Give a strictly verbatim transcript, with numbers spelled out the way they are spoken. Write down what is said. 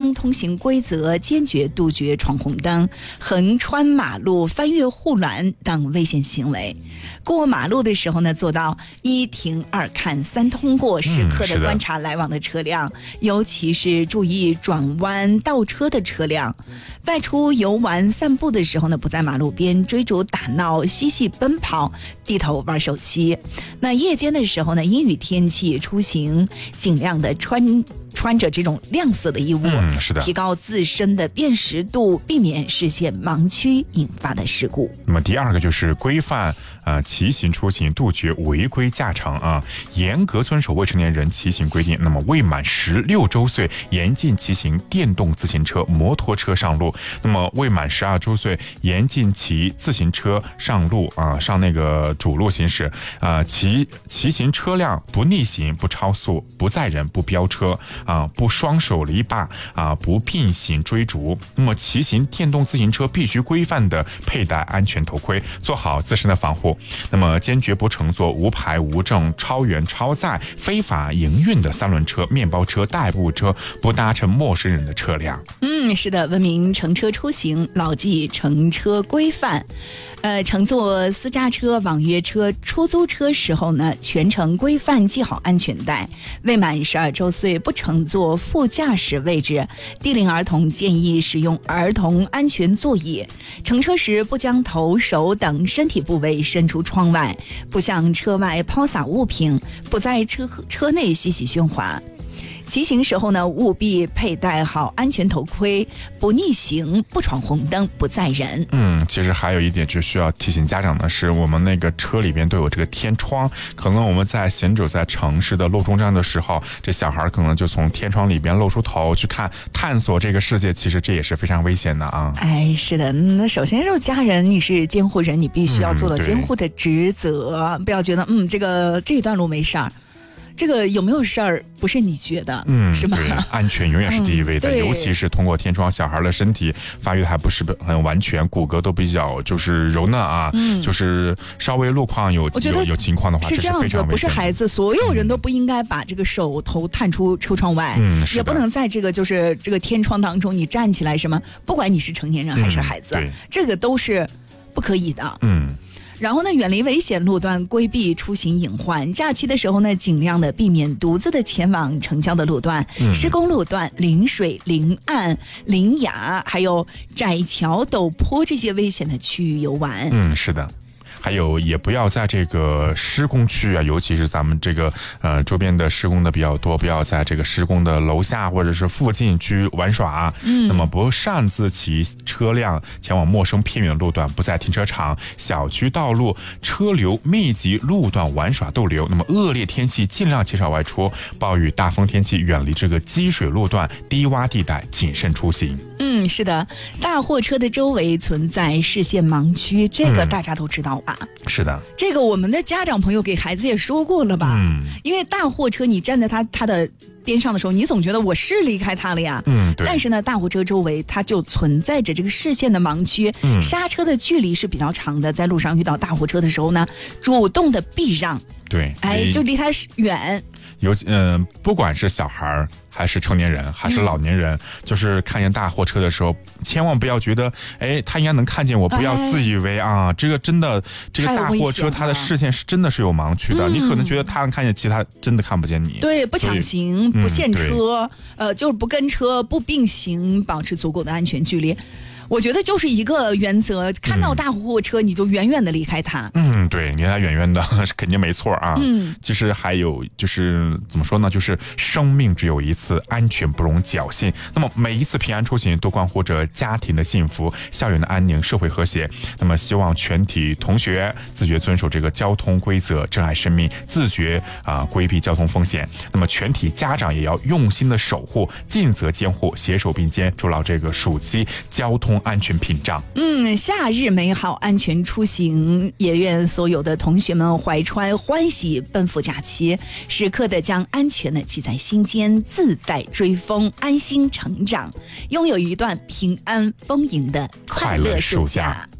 通通行规则，坚决杜绝闯红灯、横穿马路、翻越护栏等危险行为。过马路的时候呢，做到一停二看三通过，时刻的观察来往的车辆，嗯、尤其是注意转弯倒车的车辆。外出游玩散步的时候呢，不在马路边追逐打闹、嬉戏奔跑、低头玩手机。那夜间的时候呢，阴雨天气出行尽量的穿穿着这种亮色的衣物， 嗯，是的， 提高自身的辨识度，避免视线盲区引发的事故。 那么第二个就是规范呃骑行出行，杜绝违规驾乘啊，严格遵守未成年人骑行规定。那么未满十六周岁严禁骑行电动自行车、摩托车上路。那么未满十二周岁严禁骑自行车上路啊，上那个主路行驶啊，骑骑行车辆不逆行、不超速、不载人、不飙车。啊，不双手离把啊，不并行追逐。那么骑行电动自行车必须规范的佩戴安全头盔，做好自身的防护。那么坚决不乘坐无牌无证、超员超载、非法营运的三轮车、面包车、代步车，不搭乘陌生人的车辆。 嗯，是的，文明乘车出行，牢记乘车规范。呃，乘坐私家车、网约车、出租车时候呢，全程规范系好安全带。未满十二周岁不乘坐副驾驶位置，低龄儿童建议使用儿童安全座椅。乘车时不将头、手等身体部位伸出窗外，不向车外抛洒物品，不在车车内嬉戏喧哗。骑行时候呢，务必佩戴好安全头盔，不逆行、不闯红灯、不载人。 嗯，其实还有一点就需要提醒家长的是，我们那个车里边都有这个天窗，可能我们在行走在城市的路中间的时候，这小孩可能就从天窗里边露出头去看，探索这个世界，其实这也是非常危险的啊。 哎，是的，那首先是家人，你是监护人，你必须要做到监护的职责，嗯、不要觉得嗯，这个这一段路没事儿。这个有没有事儿不是你觉得，嗯，是吗？ 对，安全永远是第一位的，嗯、尤其是通过天窗，小孩的身体发育还不是很完全，骨骼都比较就是柔嫩啊，嗯、就是稍微路况有我觉得有有情况的话， 是这样子，不是孩子，所有人都不应该把这个手头探出车窗外，嗯，也不能在这个就是这个天窗当中你站起来什么，不管你是成年人还是孩子，嗯、这个都是不可以的，嗯。然后呢，远离危险路段，规避出行隐患。假期的时候呢，尽量的避免独自的前往城郊的路段、嗯、施工路段、临水、临岸、临崖，还有窄桥、陡坡这些危险的区域游玩。 嗯，是的。还有也不要在这个施工区啊，尤其是咱们这个呃周边的施工的比较多，不要在这个施工的楼下或者是附近去玩耍。嗯，那么不擅自骑车辆前往陌生偏远路段，不在停车场、小区道路、车流密集路段玩耍逗留。那么恶劣天气尽量减少外出，暴雨大风天气远离这个积水路段、低洼地带，谨慎出行。 嗯，是的，大货车的周围存在视线盲区，这个大家都知道吧？嗯、 是的， 这个我们的家长朋友给孩子也说过了吧？嗯，因为大货车你站在它它的边上的时候，你总觉得我是离开它了呀。嗯，对。但是呢，大货车周围它就存在着这个视线的盲区，嗯，刹车的距离是比较长的，在路上遇到大货车的时候呢，主动的避让。 对， 哎，就离它远。 有嗯、呃，不管是小孩还是成年人还是老年人、嗯、就是看见大货车的时候千万不要觉得哎他应该能看见我，不要自以为啊、哎、这个真的这个大货车它的视线是真的是有盲区的、嗯、你可能觉得他能看见，其实他真的看不见你。 对，不抢行不限车、嗯、呃就是不跟车不并行，保持足够的安全距离。我觉得就是一个原则，看到大货车你就远远的离开它。 嗯，对，离它远远的肯定没错啊。嗯，其实还有就是怎么说呢，就是生命只有一次，安全不容侥幸。那么每一次平安出行都关乎着家庭的幸福、校园的安宁、社会和谐。那么希望全体同学自觉遵守这个交通规则，珍爱生命，自觉啊规避交通风险。那么全体家长也要用心的守护，尽责监护，携手并肩，筑牢这个暑期交通安全屏障。 嗯，夏日美好，安全出行，也愿所有的同学们怀揣欢喜奔赴假期，时刻的将安全的记在心间，自在追风，安心成长，拥有一段平安丰盈的快乐暑假。